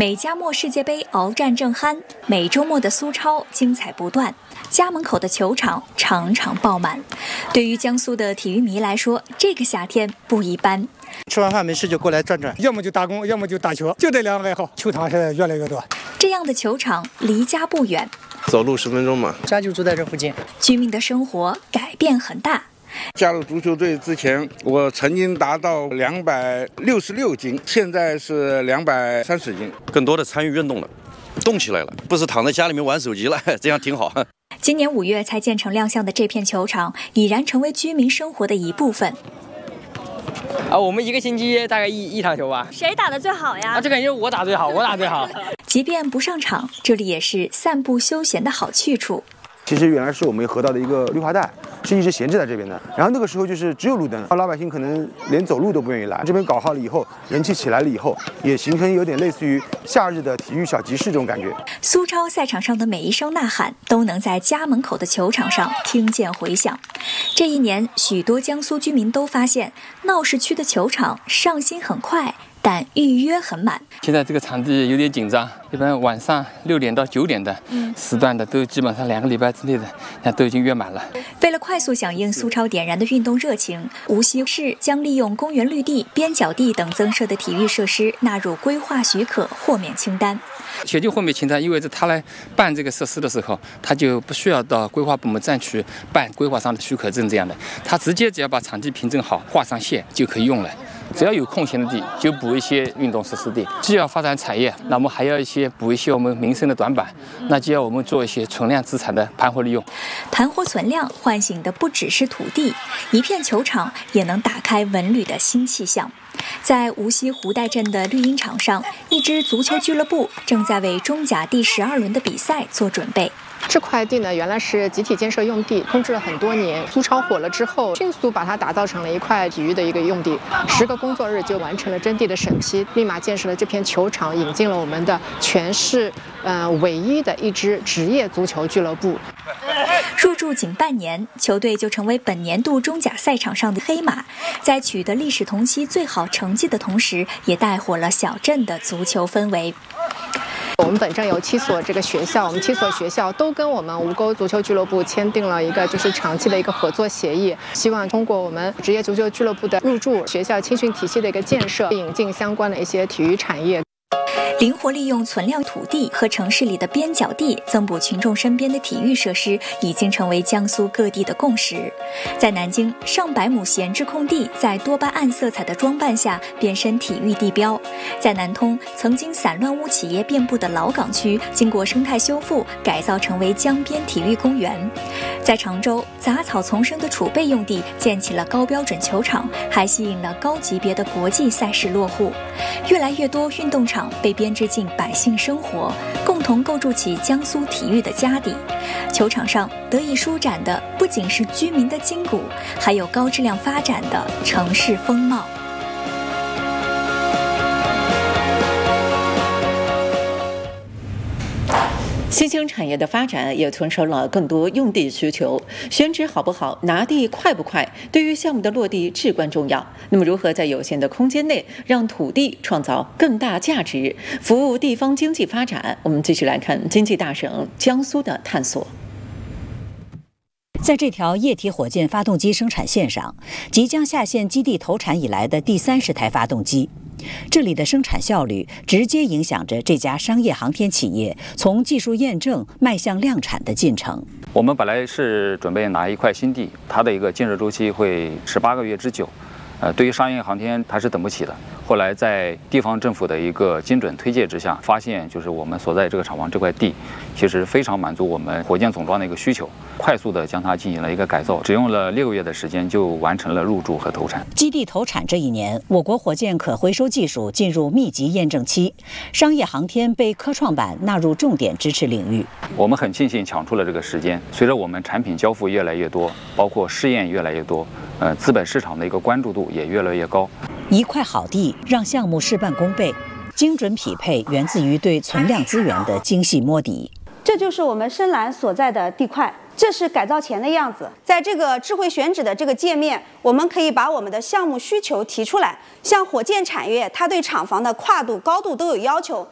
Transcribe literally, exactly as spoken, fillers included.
美加墨世界杯鏖战正酣，每周末的苏超精彩不断，家门口的球场场场爆满。对于江苏的体育迷来说，这个夏天不一般。 吃完饭没事就过来转转，要么就打工，要么就打球，就这两个爱好。球场现在越来越多。 这样的球场离家不远， 走路十分钟嘛， 家就住在这附近。 居民的生活改变很大。 加入足球队之前，我曾经达到两百六十六斤，现在是两百三十斤， 更多的参与运动了，动起来了，不是躺在家里面玩手机了，这样挺好。 今年五月才建成亮相的这片球场，已然成为居民生活的一部分。 啊，我们一个星期大概一一场球吧。 谁打得最好呀？ 啊，这感觉我打最好，我打最好。 即便不上场，这里也是散步休闲的好去处。 其实原来是我们河道的一个绿化带，是一直闲置在这边的。然后那个时候就是只有路灯，老百姓可能连走路都不愿意来。这边搞好了以后，人气起来了以后，也形成有点类似于夏日的体育小集市这种感觉。 苏超赛场上的每一声呐喊，都能在家门口的球场上听见回响。这一年，许多江苏居民都发现，闹市区的球场上新很快，但预约很满。 现在这个场地有点紧张，一般晚上六点到九点的时段的都基本上两个礼拜之内的，那都已经约满了。 为了快速响应苏超点燃的运动热情，无锡市将利用公园绿地、边角地等增设的体育设施纳入规划许可豁免清单。 写进豁免清单意味着他来办这个设施的时候，他就不需要到规划部门站去办规划上的许可证这样的，他直接只要把场地凭证好画上线就可以用了。只要有空闲的地，就补一些运动设施地。既要发展产业，那么还要一些补一些我们民生的短板，那就要我们做一些存量资产的盘活利用。 盘活存量唤醒的不只是土地，一片球场也能打开文旅的新气象。在无锡湖带镇的绿茵场上，一支足球俱乐部正在为中甲第十二轮的比赛做准备。 这块地呢，原来是集体建设用地，空置了很多年。苏超火了之后，迅速把它打造成了一块体育的一个用地，十个工作日就完成了征地的审批，立马建设了这片球场，引进了我们的全市呃唯一的一支职业足球俱乐部。 入驻仅半年，球队就成为本年度中甲赛场上的黑马，在取得历史同期最好成绩的同时，也带火了小镇的足球氛围。 我们本镇有七所这个学校，我们七所学校都跟我们吴沟足球俱乐部签订了一个就是长期的一个合作协议，希望通过我们职业足球俱乐部的入驻，学校青训体系的一个建设，引进相关的一些体育产业。 灵活利用存量土地和城市里的边角地，增补群众身边的体育设施，已经成为江苏各地的共识。在南京，上百亩闲置空地在多巴胺色彩的装扮下变身体育地标；在南通，曾经散乱屋企业遍布的老港区，经过生态修复，改造成为江边体育公园；在常州，杂草丛生的储备用地建起了高标准球场，还吸引了高级别的国际赛事落户。越来越多运动场被编织进百姓生活，共同构筑起江苏体育的家底。球场上得以舒展的不仅是居民的筋骨，还有高质量发展的城市风貌。 新兴产业的发展也催生了更多用地需求，选址好不好，拿地快不快，对于项目的落地至关重要。那么，如何在有限的空间内让土地创造更大价值，服务地方经济发展？我们继续来看经济大省江苏的探索。 在这条液体火箭发动机生产线上，即将下线基地投产以来的第三十台发动机。这里的生产效率直接影响着这家商业航天企业从技术验证迈向量产的进程。 我们本来是准备拿一块新地，它的一个建设周期会十八个月之久，呃，对于商业航天它是等不起的。后来在地方政府的一个精准推介之下，发现就是我们所在这个厂房这块地，其实非常满足我们火箭总装的一个需求，快速的将它进行了一个改造，只用了六个月的时间就完成了入驻和投产。 基地投产这一年，我国火箭可回收技术进入密集验证期，商业航天被科创板纳入重点支持领域。 我们很庆幸抢出了这个时间，随着我们产品交付越来越多，包括试验越来越多，呃，资本市场的一个关注度也越来越高。 一块好地让项目事半功倍，精准匹配源自于对存量资源的精细摸底。 这就是我们深蓝所在的地块，这是改造前的样子。在这个智慧选址的这个界面，我们可以把我们的项目需求提出来。像火箭产业，它对厂房的跨度、高度都有要求。